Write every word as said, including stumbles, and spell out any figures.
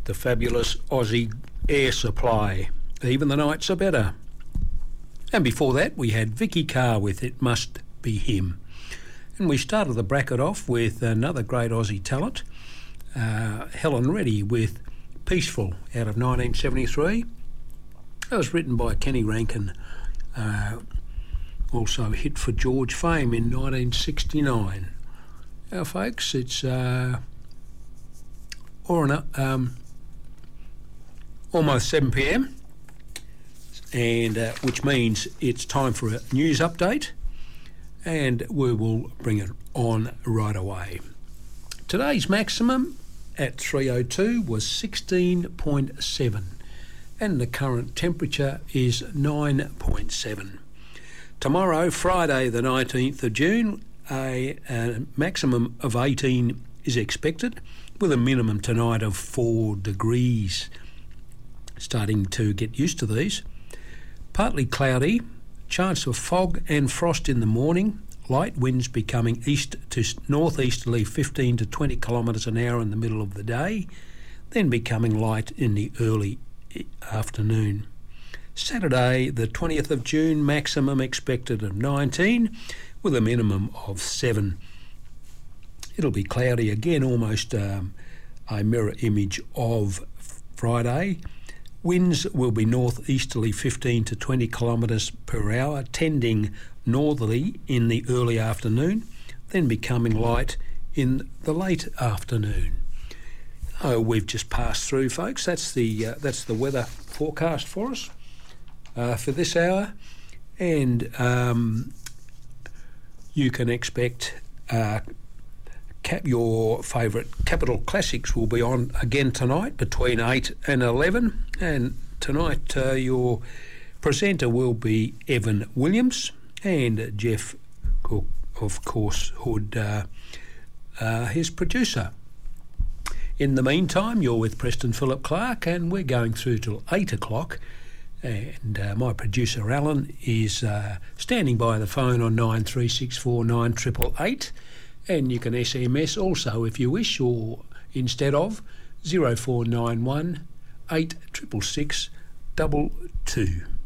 the fabulous Aussie Air Supply. Even the nights are better. And before that, we had Vicky Carr with It Must Be Him. And we started the bracket off with another great Aussie talent, uh, Helen Reddy with Peaceful out of nineteen seventy-three. That was written by Kenny Rankin, uh, also a hit for George Fame in nineteen sixty-nine. Now, folks, it's uh, or an, um, almost seven p m, and uh, which means it's time for a news update, and we will bring it on right away. Today's maximum at three oh two was sixteen point seven, and the current temperature is nine point seven. Tomorrow, Friday the nineteenth of June, a, a maximum of eighteen is expected, with a minimum tonight of four degrees. Starting to get used to these. Partly cloudy, chance of fog and frost in the morning, light winds becoming east to northeasterly fifteen to twenty kilometres an hour in the middle of the day, then becoming light in the early afternoon. Saturday the twentieth of June, maximum expected of nineteen with a minimum of seven. It'll be cloudy again, almost um, a mirror image of Friday. Winds will be northeasterly fifteen to twenty kilometres per hour, tending northerly in the early afternoon, then becoming light in the late afternoon. Oh, we've just passed through, folks. That's the uh, that's the weather forecast for us uh, for this hour, and um, you can expect uh, cap your favourite Capital Classics will be on again tonight between eight and eleven, and tonight uh, your presenter will be Evan Williams, and Jeff, of course, Hood, uh, uh, his producer. In the meantime, you're with Preston Phillip Clark, and we're going through till eight o'clock. And uh, my producer, Alan, is uh, standing by the phone on nine three six four nine eight eight eight. And you can S M S also if you wish, or instead of zero four nine one eight six six six two two.